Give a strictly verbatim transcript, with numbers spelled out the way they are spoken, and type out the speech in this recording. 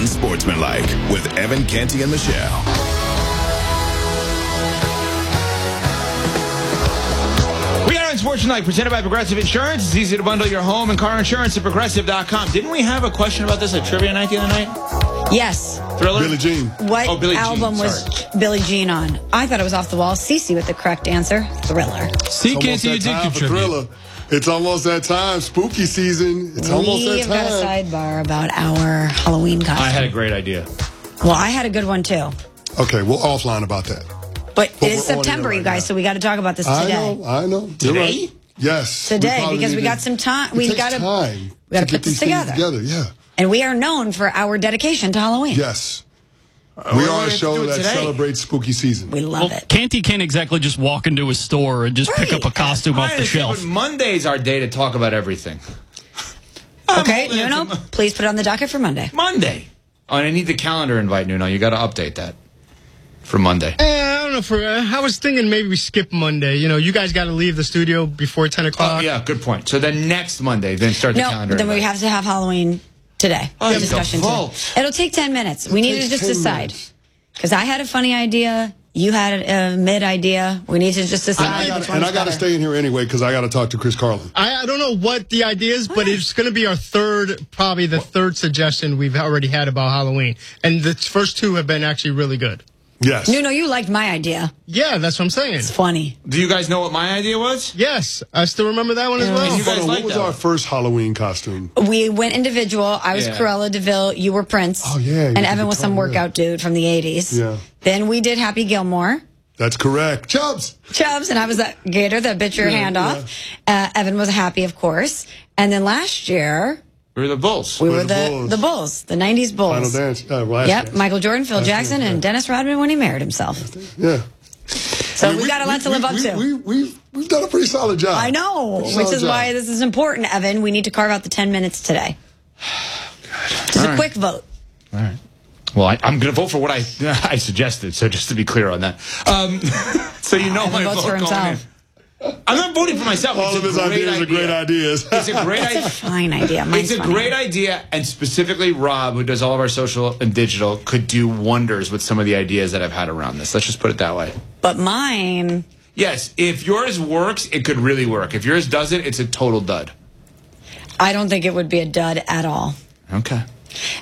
Unsportsmanlike with Evan Canty and Michelle. We are Unsportsmanlike, presented by Progressive Insurance. It's easy to bundle your home and car insurance at Progressive dot com. Didn't we have a question about this at Trivia Night the other night? Yes. Thriller? Billie Jean. What oh, Billie album Jean, was Billie Jean on? I thought it was Off the Wall. Cece with the correct answer. Thriller. See, It's Canty, you almost did that time for contribute. Thriller. It's almost that time. Spooky season. It's almost that We've got a time. sidebar about our Halloween costume. I had a great idea. Well, I had a good one, too. Okay, we'll offline about that. But, But it is we're on it September, right you guys, now. so we got to talk about this I today. know, I know. You're Today? right. Yes. we Today, probably because need we to- got some time. It We takes got to time we got to to get put this these things together. together. Yeah. And we are known for our dedication to Halloween. Yes. what We do are we a have to show do that today? celebrates spooky season. We love Well, it. Canty can't exactly just walk into a store and just pick Right. up a costume I off the understand, shelf. but Monday's our day to talk about everything. Okay, I'm holding it Nuno, to please put it on the docket for Monday. Monday. Oh, and I need the calendar invite, Nuno. You got to update that for Monday. Eh, I don't know. For uh, I was thinking maybe we skip Monday. You know, you guys got to leave the studio before ten Oh, o'clock. yeah, good point. So then next Monday, then start the No, calendar then we invite. have to have Halloween today. Oh, The you discussion default. today. It'll take ten minutes. We need to takes just ten decide. minutes. Because I had a funny idea. You had a, a mid idea. We need to just decide. And I gotta- which and one's I got to better. stay in here anyway because I got to talk to Chris Carlin. I, I don't know what the idea is, but it's going to be our third, probably the third suggestion we've already had about Halloween, and the first two have been actually really good. Yes. Nuno, you liked my idea. Yeah, that's what I'm saying. It's funny. Do you guys know what my idea was? Yes, I still remember that one as And well. you guys Hold on, like what was that our one? first Halloween costume? We went individual. I was Yeah. Cruella DeVille. You were Prince. Oh, yeah, you And did Evan the was some color, yeah. workout dude from the eighties. Yeah. Then we did Happy Gilmore. That's correct. Chubbs. Chubbs, and I was a gator that bit your Yeah, hand off. Uh, Evan was happy, of course. And then last year, We were the Bulls. we We're were the the, Bulls. the Bulls, the nineties Bulls. Final dance. Uh, last Yep, dance. Michael Jordan, Phil Last Jackson, dance, yeah. and Dennis Rodman when he married himself. Yeah. So I mean, we've got a lot to live up we, to. We, we, we've, we've done a pretty solid job. I know, Pretty which solid is job. why this is important, Evan. We need to carve out the ten minutes today. Just All a right. quick vote. All right. Well, I, I'm going to vote for what I I suggested, so just to be clear on that. Um, so you know Evan my votes vote for going in. himself. I'm not voting for myself. All it's of a his great ideas idea. are great ideas. It's a great It's a idea. fine idea. Mine's It's a funny. great idea, and specifically Rob, who does all of our social and digital, could do wonders with some of the ideas that I've had around this. Let's just put it that way. But mine, Yes, if yours works, it could really work. If yours doesn't, it's a total dud. I don't think it would be a dud at all. Okay.